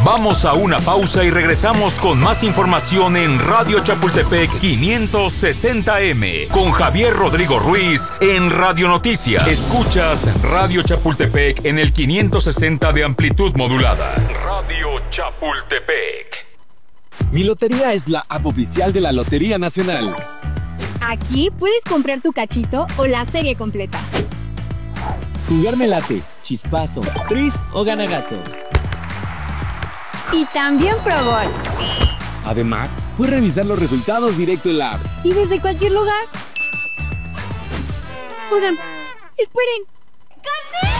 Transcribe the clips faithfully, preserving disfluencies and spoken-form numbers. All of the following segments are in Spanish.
Vamos a una pausa y regresamos con más información en Radio Chapultepec quinientos sesenta M con Javier Rodrigo Ruiz en Radio Noticias. Escuchas Radio Chapultepec en el quinientos sesenta de amplitud modulada. Radio Chapultepec. Mi Lotería es la app oficial de la Lotería Nacional. Aquí puedes comprar tu cachito o la serie completa. Jugarme late, chispazo, tris o ganagato. Y también Pro Gol. Además, puedes revisar los resultados directo en la app. Y desde cualquier lugar. Oigan, esperen. ¡Gané!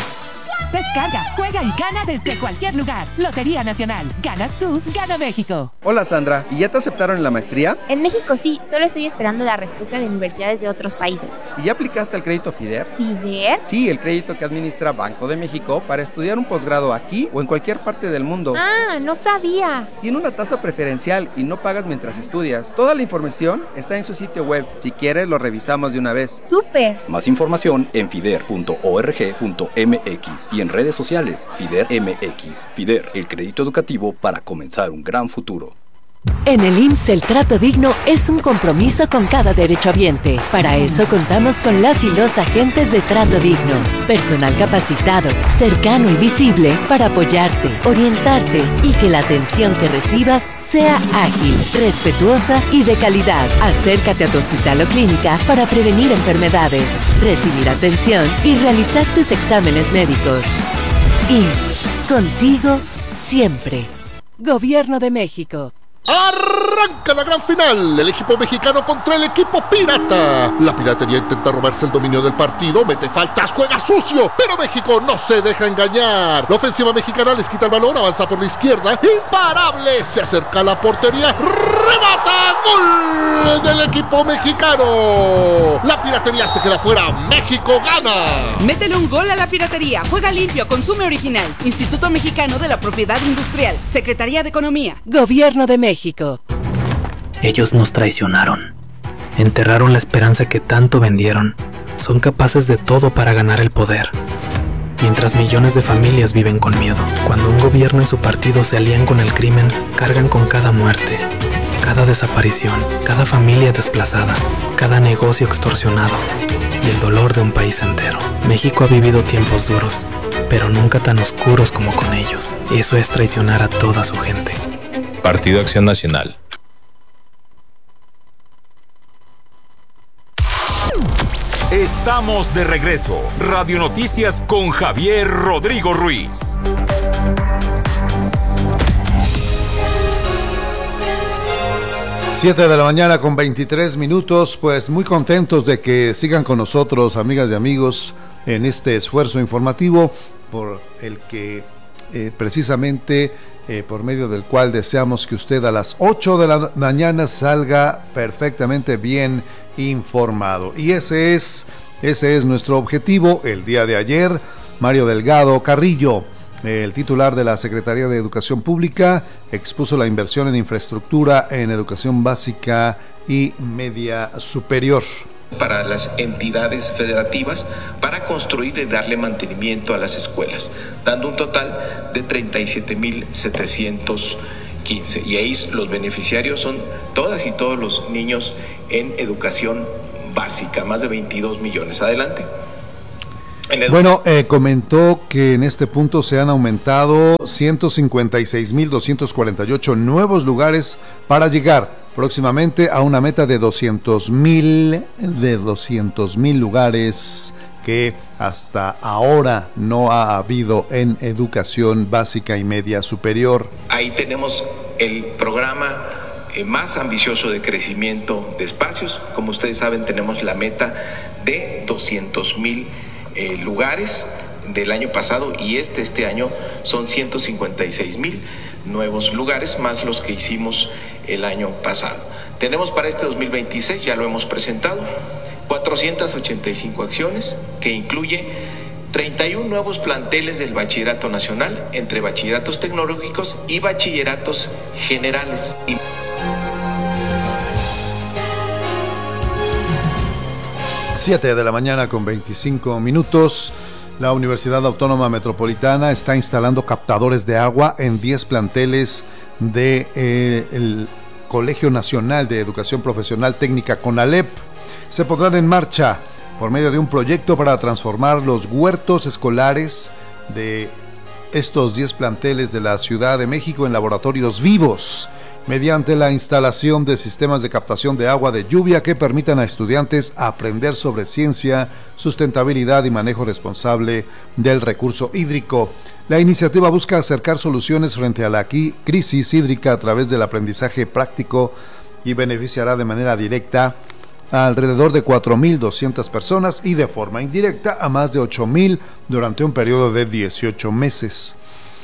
Descarga, juega y gana desde cualquier lugar. Lotería Nacional. Ganas tú, gana México. Hola Sandra, ¿y ya te aceptaron en la maestría? En México sí, solo estoy esperando la respuesta de universidades de otros países. ¿Y ya aplicaste al crédito FIDER? ¿FIDER? Sí, el crédito que administra Banco de México para estudiar un posgrado aquí o en cualquier parte del mundo. Ah, no sabía. Tiene una tasa preferencial y no pagas mientras estudias. Toda la información está en su sitio web. Si quieres, lo revisamos de una vez. ¡Súper! Más información en fider punto org punto mx y en redes sociales FIDER M X. FIDER, el crédito educativo para comenzar un gran futuro. En el I M S S el trato digno es un compromiso con cada derechohabiente. Para eso contamos con las y los agentes de trato digno. Personal capacitado, cercano y visible para apoyarte, orientarte y que la atención que recibas sea ágil, respetuosa y de calidad. Acércate a tu hospital o clínica para prevenir enfermedades, recibir atención y realizar tus exámenes médicos. I M S S, contigo siempre. Gobierno de México. ¡Arranca la gran final! El equipo mexicano contra el equipo pirata. La piratería intenta robarse el dominio del partido, mete faltas, juega sucio, pero México no se deja engañar. La ofensiva mexicana les quita el balón, avanza por la izquierda, imparable, se acerca a la portería, remata, gol del equipo mexicano. La piratería se queda fuera, México gana. Métele un gol a la piratería, juega limpio, consume original. Instituto Mexicano de la Propiedad Industrial, Secretaría de Economía. Gobierno de México. México. Ellos nos traicionaron, enterraron la esperanza que tanto vendieron, son capaces de todo para ganar el poder, mientras millones de familias viven con miedo. Cuando un gobierno y su partido se alían con el crimen, cargan con cada muerte, cada desaparición, cada familia desplazada, cada negocio extorsionado y el dolor de un país entero. México ha vivido tiempos duros, pero nunca tan oscuros como con ellos. Eso es traicionar a toda su gente. Partido Acción Nacional. Estamos de regreso. Radio Noticias con Javier Rodrigo Ruiz. Siete de la mañana con veintitrés minutos. Pues muy contentos de que sigan con nosotros, amigas y amigos, en este esfuerzo informativo por el que eh, precisamente Eh, por medio del cual deseamos que usted a las ocho de la mañana salga perfectamente bien informado. Y ese es, ese es nuestro objetivo. El día de ayer, Mario Delgado Carrillo, el titular de la Secretaría de Educación Pública, expuso la inversión en infraestructura en educación básica y media superior para las entidades federativas para construir y darle mantenimiento a las escuelas, dando un total de treinta y siete mil setecientos quince. Y ahí los beneficiarios son todas y todos los niños en educación básica, más de veintidós millones. Adelante. Bueno, eh, comentó que en este punto se han aumentado ciento cincuenta y seis mil doscientos cuarenta y ocho nuevos lugares para llegar próximamente a una meta de doscientos mil de doscientos mil lugares que hasta ahora no ha habido en educación básica y media superior. Ahí tenemos el programa eh, más ambicioso de crecimiento de espacios. Como ustedes saben, tenemos la meta de doscientos mil Eh, lugares del año pasado, y este este año son ciento cincuenta y seis mil nuevos lugares más los que hicimos el año pasado. Tenemos para este dos mil veintiséis, ya lo hemos presentado, cuatrocientas ochenta y cinco acciones que incluye treinta y uno nuevos planteles del Bachillerato Nacional entre bachilleratos tecnológicos y bachilleratos generales. siete de la mañana con veinticinco minutos. La Universidad Autónoma Metropolitana está instalando captadores de agua en diez planteles del de, Colegio Nacional de Educación Profesional Técnica CONALEP. Se pondrán en marcha por medio de un proyecto para transformar los huertos escolares de estos diez planteles de la Ciudad de México en laboratorios vivos, mediante la instalación de sistemas de captación de agua de lluvia que permitan a estudiantes aprender sobre ciencia, sustentabilidad y manejo responsable del recurso hídrico. La iniciativa busca acercar soluciones frente a la crisis hídrica a través del aprendizaje práctico y beneficiará de manera directa a alrededor de cuatro mil doscientas personas y de forma indirecta a más de ocho mil durante un periodo de dieciocho meses.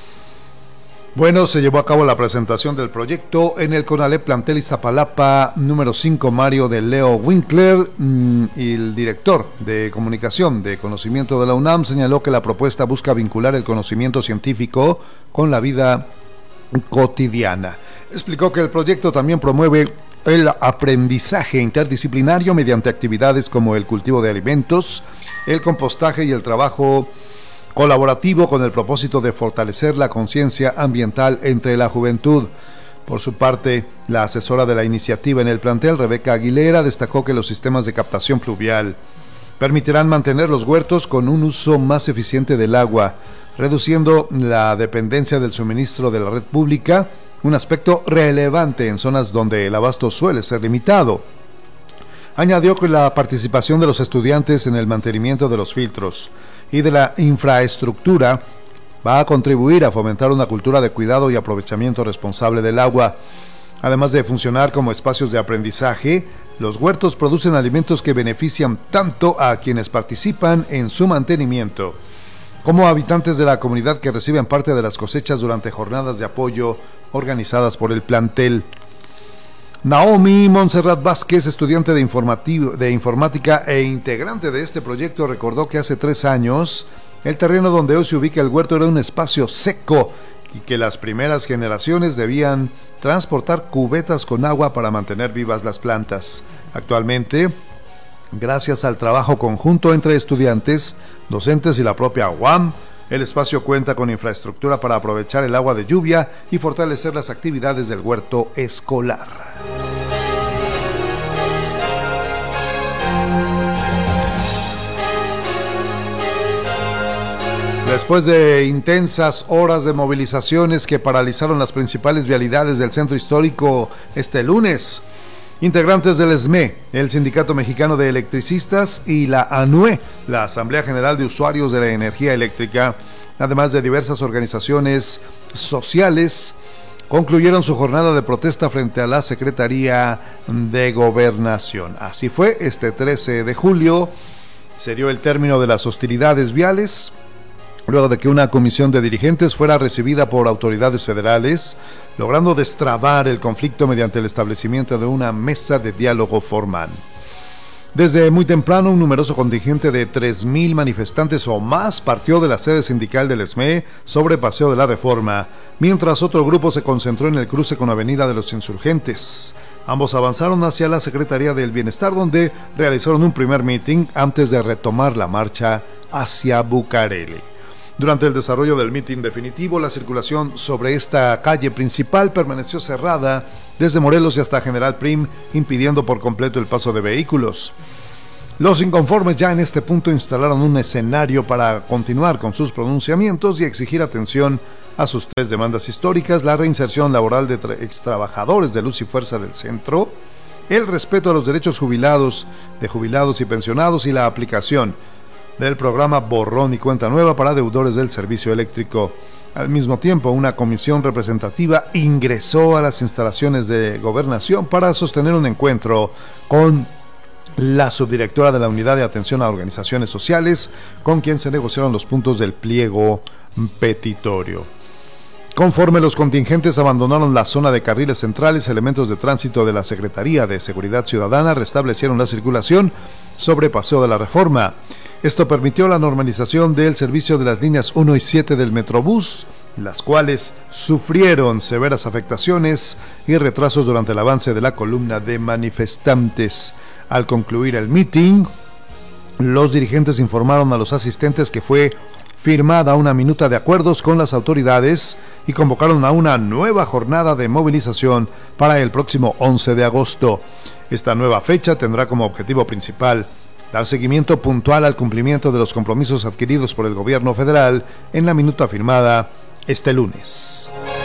Bueno, se llevó a cabo la presentación del proyecto en el CONALEP plantel Iztapalapa número cinco, Mario de Leo Winkler, mmm, y el director de comunicación de conocimiento de la UNAM señaló que la propuesta busca vincular el conocimiento científico con la vida cotidiana. Explicó que el proyecto también promueve el aprendizaje interdisciplinario mediante actividades como el cultivo de alimentos, el compostaje y el trabajo colaborativo con el propósito de fortalecer la conciencia ambiental entre la juventud. Por su parte, la asesora de la iniciativa en el plantel, Rebeca Aguilera, destacó que los sistemas de captación pluvial permitirán mantener los huertos con un uso más eficiente del agua, reduciendo la dependencia del suministro de la red pública, un aspecto relevante en zonas donde el abasto suele ser limitado. Añadió que la participación de los estudiantes en el mantenimiento de los filtros y de la infraestructura va a contribuir a fomentar una cultura de cuidado y aprovechamiento responsable del agua. Además de funcionar como espacios de aprendizaje, los huertos producen alimentos que benefician tanto a quienes participan en su mantenimiento como a habitantes de la comunidad que reciben parte de las cosechas durante jornadas de apoyo organizadas por el plantel. Naomi Montserrat Vázquez, estudiante de, de informática e integrante de este proyecto, recordó que hace tres años el terreno donde hoy se ubica el huerto era un espacio seco y que las primeras generaciones debían transportar cubetas con agua para mantener vivas las plantas. Actualmente, gracias al trabajo conjunto entre estudiantes, docentes y la propia U A M, el espacio cuenta con infraestructura para aprovechar el agua de lluvia y fortalecer las actividades del huerto escolar. Después de intensas horas de movilizaciones que paralizaron las principales vialidades del centro histórico este lunes, integrantes del E S M E, el Sindicato Mexicano de Electricistas, y la A N U E, la Asamblea General de Usuarios de la Energía Eléctrica, además de diversas organizaciones sociales, concluyeron su jornada de protesta frente a la Secretaría de Gobernación. Así fue, este trece de julio se dio el término de las hostilidades viales, luego de que una comisión de dirigentes fuera recibida por autoridades federales, logrando destrabar el conflicto mediante el establecimiento de una mesa de diálogo formal. Desde muy temprano, un numeroso contingente de tres mil manifestantes o más partió de la sede sindical del E S M E sobre Paseo de la Reforma, mientras otro grupo se concentró en el cruce con Avenida de los Insurgentes. Ambos avanzaron hacia la Secretaría del Bienestar, donde realizaron un primer meeting antes de retomar la marcha hacia Bucareli. Durante el desarrollo del mitin definitivo, la circulación sobre esta calle principal permaneció cerrada desde Morelos y hasta General Prim, impidiendo por completo el paso de vehículos. Los inconformes ya en este punto instalaron un escenario para continuar con sus pronunciamientos y exigir atención a sus tres demandas históricas: la reinserción laboral de extrabajadores de Luz y Fuerza del Centro, el respeto a los derechos jubilados, de jubilados y pensionados, y la aplicación del programa Borrón y Cuenta Nueva para deudores del servicio eléctrico. Al mismo tiempo, una comisión representativa ingresó a las instalaciones de Gobernación para sostener un encuentro con la subdirectora de la Unidad de Atención a Organizaciones Sociales, con quien se negociaron los puntos del pliego petitorio. Conforme los contingentes abandonaron la zona de carriles centrales, elementos de tránsito de la Secretaría de Seguridad Ciudadana restablecieron la circulación sobre Paseo de la Reforma. Esto permitió la normalización del servicio de las líneas uno y siete del Metrobús, las cuales sufrieron severas afectaciones y retrasos durante el avance de la columna de manifestantes. Al concluir el mitin, Los dirigentes informaron a los asistentes que fue firmada una minuta de acuerdos con las autoridades y convocaron a una nueva jornada de movilización para el próximo once de agosto. Esta nueva fecha tendrá como objetivo principal dar seguimiento puntual al cumplimiento de los compromisos adquiridos por el gobierno federal en la minuta firmada este lunes.